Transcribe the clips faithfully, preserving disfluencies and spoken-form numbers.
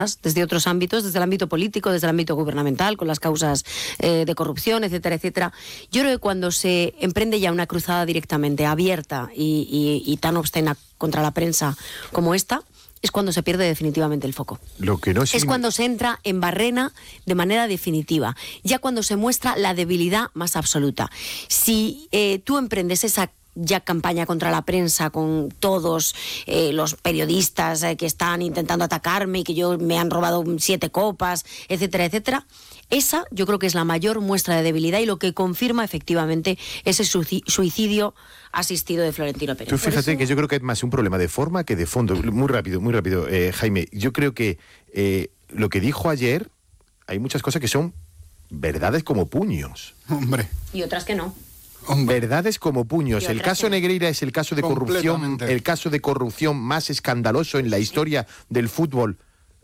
desde otros ámbitos, desde el ámbito político, desde el ámbito gubernamental, con las causas eh, de corrupción, etcétera, etcétera. Yo creo que cuando se emprende ya una cruzada directamente abierta y, y, y tan obscena contra la prensa como esta, es cuando se pierde definitivamente el foco. Lo que no es, es cuando se entra en barrena de manera definitiva, ya cuando se muestra la debilidad más absoluta. Si eh, tú emprendes esa ya campaña contra la prensa con todos eh, los periodistas eh, que están intentando atacarme y que yo me han robado siete copas, etcétera, etcétera, esa yo creo que es la mayor muestra de debilidad y lo que confirma efectivamente ese suicidio asistido de Florentino Pérez. Tú fíjate que yo creo que es más un problema de forma que de fondo. Muy rápido, muy rápido, eh, Jaime. Yo creo que eh, lo que dijo ayer, hay muchas cosas que son verdades como puños. Hombre. Y otras que no. Hombre. Verdades como puños. El caso Negreira es el caso de corrupción, el caso de corrupción más escandaloso en la historia del fútbol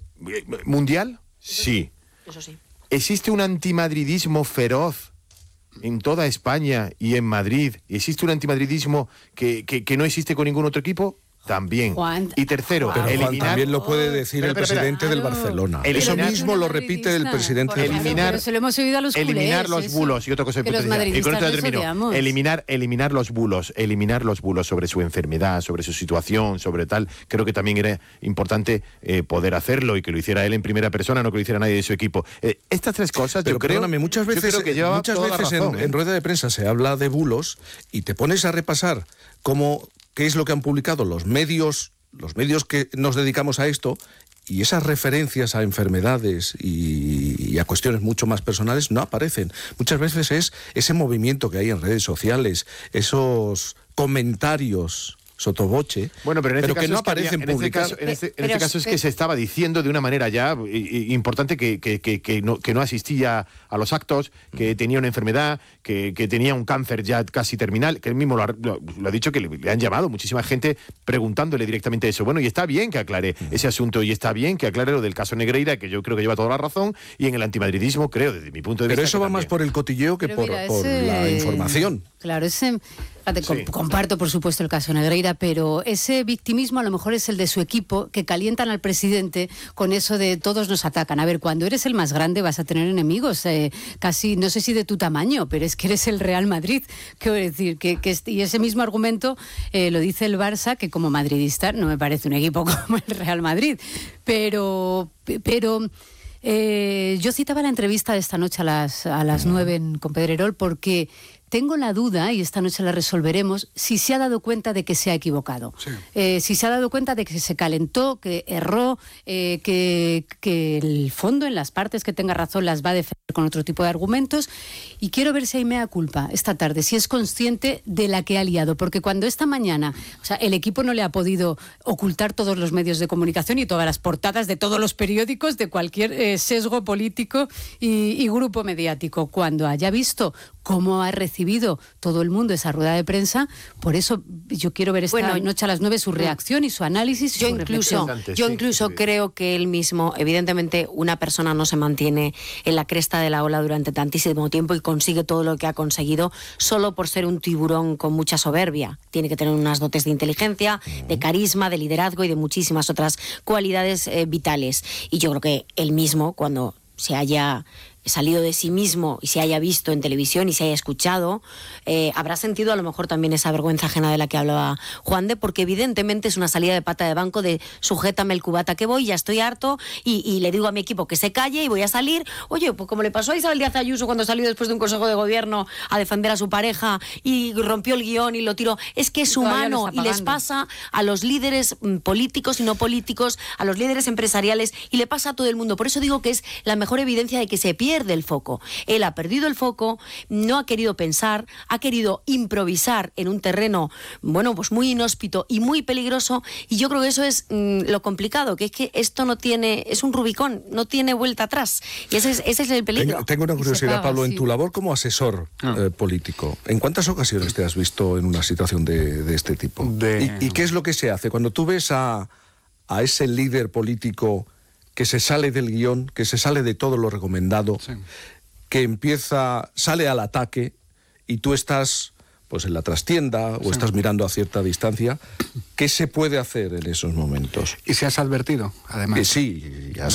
mundial. Sí. Eso sí. ¿Existe un antimadridismo feroz en toda España y en Madrid? ¿Existe un antimadridismo que, que, que no existe con ningún otro equipo? También. Juan, y tercero, pero eliminar... Juan, también lo puede decir pero, el pero, presidente pero, del Barcelona. Eliminar, Eso mismo lo repite el presidente del eliminar, pero se lo hemos oído a los culés, eliminar los eso. bulos y otra cosa que los y con esto termino. odiamos. eliminar eliminar los bulos eliminar los bulos sobre su enfermedad, sobre su situación, sobre tal. Creo que también era importante eh, poder hacerlo y que lo hiciera él en primera persona, no que lo hiciera nadie de su equipo. Eh, estas tres cosas pero yo creo, perdóname, muchas veces, yo creo que lleva muchas toda veces la razón, en, ¿eh? en rueda de prensa se habla de bulos y te pones a repasar cómo qué es lo que han publicado los medios los medios que nos dedicamos a esto, y esas referencias a enfermedades y, y a cuestiones mucho más personales no aparecen. Muchas veces es ese movimiento que hay en redes sociales, esos comentarios sotoboche, bueno, pero, en este pero caso que no es que aparecen había, en publicados. Este caso, en este, en pero, este caso es pero, que se estaba diciendo de una manera ya y, y, importante que, que, que, que, no, que no asistía a los actos, que tenía una enfermedad, que, que tenía un cáncer ya casi terminal, que él mismo lo ha, lo, lo ha dicho, que le, le han llamado muchísima gente preguntándole directamente eso. Bueno, y está bien que aclare uh-huh. ese asunto, y está bien que aclare lo del caso Negreira, que yo creo que lleva toda la razón, y en el antimadridismo creo, desde mi punto de pero vista... Pero eso va también. más por el cotilleo que por, mira, por ese... la información. Claro, ese... Sí. Comparto, por supuesto, el caso Negreira, pero ese victimismo a lo mejor es el de su equipo, que calientan al presidente con eso de todos nos atacan. A ver, cuando eres el más grande vas a tener enemigos, eh, casi, no sé si de tu tamaño, pero es que eres el Real Madrid. Quiero decir, que, que y ese mismo argumento eh, lo dice el Barça, que como madridista no me parece un equipo como el Real Madrid, pero... pero eh, yo citaba la entrevista de esta noche a las, a las nueve en, con Pedrerol porque... Tengo la duda, y esta noche la resolveremos, si se ha dado cuenta de que se ha equivocado. Sí. Eh, si se ha dado cuenta de que se calentó, que erró, eh, que, que el fondo, en las partes que tenga razón, las va a defender con otro tipo de argumentos. Y quiero ver si hay mea culpa esta tarde, si es consciente de la que ha liado. Porque cuando esta mañana, o sea, el equipo no le ha podido ocultar todos los medios de comunicación y todas las portadas de todos los periódicos de cualquier eh, sesgo político y, y grupo mediático. Cuando haya visto cómo ha recibido todo el mundo esa rueda de prensa, por eso yo quiero ver esta bueno, noche a las nueve su reacción y su análisis. Y yo su incluso, yo incluso sí, creo que él mismo, evidentemente una persona no se mantiene en la cresta de la ola durante tantísimo tiempo y consigue todo lo que ha conseguido solo por ser un tiburón con mucha soberbia. Tiene que tener unas dotes de inteligencia, de carisma, de liderazgo y de muchísimas otras cualidades eh, vitales. Y yo creo que él mismo, cuando se haya salido de sí mismo y se haya visto en televisión y se haya escuchado, eh, habrá sentido a lo mejor también esa vergüenza ajena de la que hablaba Juan de, porque evidentemente es una salida de pata de banco de sujétame el cubata que voy, ya estoy harto y, y le digo a mi equipo que se calle y voy a salir. Oye, pues como le pasó a Isabel Díaz Ayuso cuando salió después de un consejo de gobierno a defender a su pareja y rompió el guión y lo tiró, es que es humano y les pasa a los líderes políticos y no políticos, a los líderes empresariales y le pasa a todo el mundo. Por eso digo que es la mejor evidencia de que se pierde del foco. Él ha perdido el foco, no ha querido pensar, ha querido improvisar en un terreno, bueno, pues muy inhóspito y muy peligroso, y yo creo que eso es mmm, lo complicado, que es que esto no tiene, es un Rubicón, no tiene vuelta atrás, y ese es, ese es el peligro. Tengo, tengo una curiosidad, paga, Pablo, sí. En tu labor como asesor ah. eh, político, ¿en cuántas ocasiones te has visto en una situación de, de este tipo? De... ¿Y, ¿Y qué es lo que se hace? Cuando tú ves a, a ese líder político que se sale del guión, que se sale de todo lo recomendado, sí, que empieza, sale al ataque y tú estás pues en la trastienda o sí, estás mirando a cierta distancia, ¿qué se puede hacer en esos momentos? Y se has advertido, además. Eh, sí, ya has